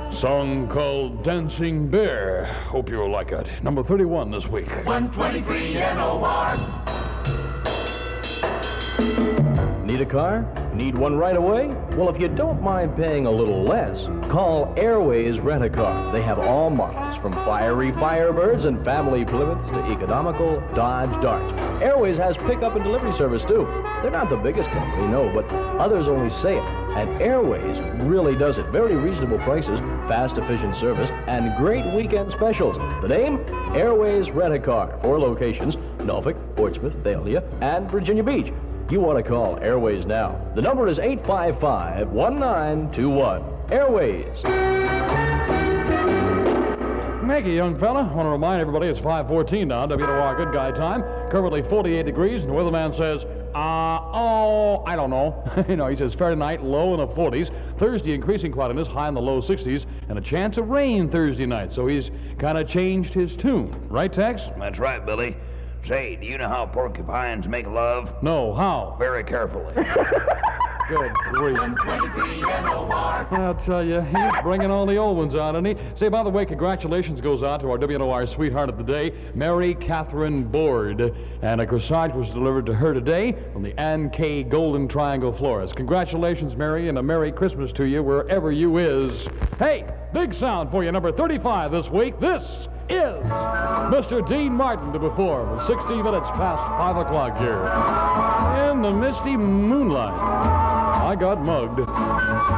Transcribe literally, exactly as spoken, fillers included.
Song called Dancing Bear. Hope you'll like it. Number thirty-one this week. one twenty-three N O R. Need a car? Need one right away? Well, if you don't mind paying a little less, call Airways Rent-A-Car. They have all models, from fiery Firebirds and family Plymouths to economical Dodge Darts. Airways has pickup and delivery service, too. They're not the biggest company, no, but others only say it. And Airways really does it. Very reasonable prices, fast, efficient service, and great weekend specials. The name? Airways Rent-A-Car. Four locations: Norfolk, Portsmouth, Thalia, and Virginia Beach. You want to call Airways now. The number is eight five five, one nine two one. Airways. Maggie, young fella, want to remind everybody it's five fourteen now, W N O R Good Guy Time. Currently forty-eight degrees, and the weatherman says, uh, oh, I don't know. you know, he says fair tonight, low in the forties. Thursday, increasing cloudiness, high in the low sixties, and a chance of rain Thursday night. So he's kind of changed his tune. Right, Tex? That's right, Billy. Say, do you know how porcupines make love? No, how? Very carefully. Good grief. one twenty-three N O R. I'll tell you, he's bringing all the old ones out, isn't he? Say, by the way, congratulations goes out to our W N O R sweetheart of the day, Mary Catherine Board. And a corsage was delivered to her today from the Ann K. Golden Triangle Florist. Congratulations, Mary, and a Merry Christmas to you wherever you is. Hey, big sound for you, number thirty-five this week. This is Mister Dean Martin to perform, sixty minutes past five o'clock here. In the misty moonlight, I got mugged.